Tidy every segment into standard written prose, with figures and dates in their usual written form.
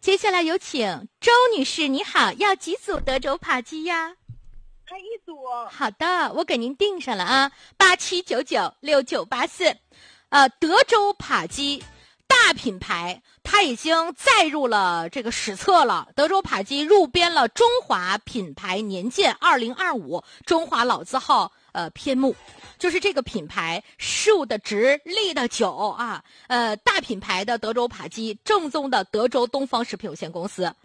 接下来有请周女士，你好，要几组德州扒鸡呀？ 还一组。 好的，我给您定上了啊，87996984。德州扒鸡大品牌，它已经载入了这个史册了。德州扒鸡入编了中华品牌年鉴2025中华老字号篇目，就是这个品牌树的直立的久啊，大品牌的德州扒鸡，正宗的德州东方食品有限公司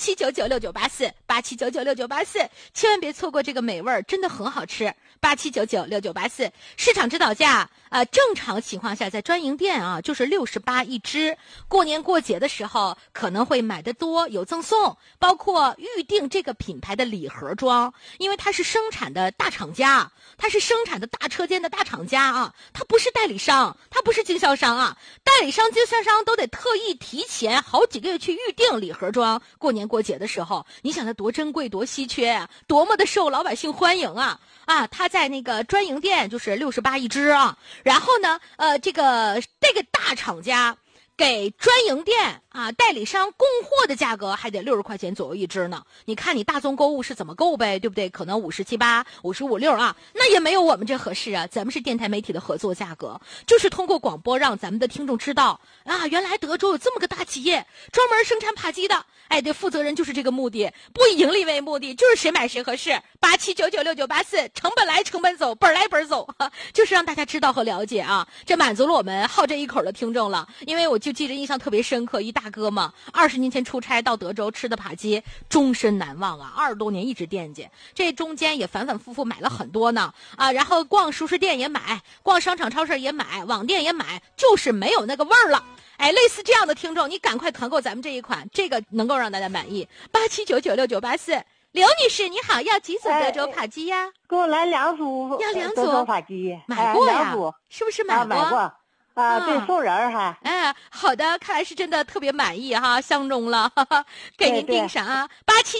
，87996984，87996984，千万别错过这个美味儿，真的很好吃。87996984，市场指导价，正常情况下在专营店啊就是68一只，过年过节的时候可能会买得多，有赠送，包括预定这个品牌的礼盒装，因为它是生产的大厂家。它是生产的大车间的大厂家啊，它不是代理商，它不是经销商啊。代理商、经销商都得特意提前好几个月去预定礼盒装，过年过节的时候，你想它多珍贵、多稀缺啊，多么的受老百姓欢迎啊！它在那个专营店就是68一只啊，然后呢，这个大厂家给专营店代理商供货的价格还得60块钱左右一只呢。你看你大宗购物是怎么购呗，对不对？可能57、8、55、6啊，那也没有我们这合适啊。咱们是电台媒体的合作价格，就是通过广播让咱们的听众知道啊，原来德州有这么个大企业，专门生产扒鸡的。对，负责人就是这个目的，不以盈利为目的，就是谁买谁合适。87996984，成本来成本走，本来本走，就是让大家知道和了解啊。这满足了我们好这一口的听众了，因为我就记得印象特别深刻，一大哥嘛，20年前出差到德州吃的扒鸡，终身难忘啊，20多年一直惦记。这中间也反反复复买了很多呢然后逛熟食店也买，逛商场超市也买，网店也买，就是没有那个味儿了。类似这样的听众，你赶快团购咱们这一款，这个能够让大家满意。87996984，刘女士你好，要几组德州扒鸡呀？ 给我来2组。 要2组德州扒鸡， 买过呀？ 2组是不是买过？ 买过。对，送人还。 好的，看来是真的特别满意哈，相中了，给您定上啊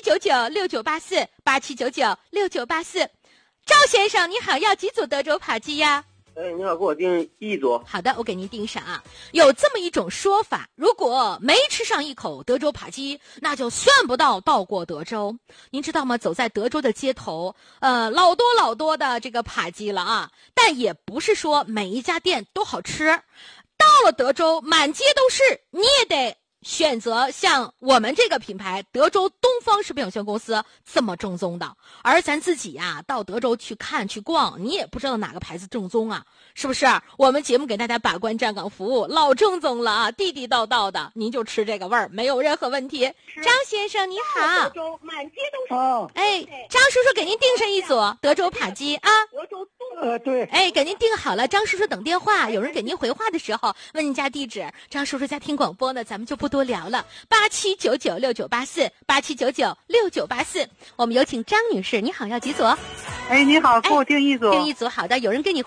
，87996984，87996984。赵先生你好，要几组德州扒鸡呀？ 你好，给我订1组。 好的，我给您订上啊。有这么一种说法，如果没吃上一口德州扒鸡，那就算不到过德州。您知道吗？走在德州的街头，老多的这个扒鸡了啊，但也不是说每一家店都好吃。到了德州，满街都是，你也得选择像我们这个品牌德州东方食品有限公司这么正宗的。而咱自己呀，到德州去看去逛，你也不知道哪个牌子正宗啊，是不是？我们节目给大家把关站岗服务，老正宗了啊，地地道道的，您就吃这个味儿，没有任何问题。张先生你好， 德州满街都是。 张叔叔给您订上1组德州扒鸡啊。 德州对。 给您订好了，张叔叔等电话，有人给您回话的时候问您家地址，张叔叔家听广播呢，咱们就不多聊了。87996984，87996984。我们有请张女士，你好，要几组？ 你好，给我订1组。 订1组，好的，有人给你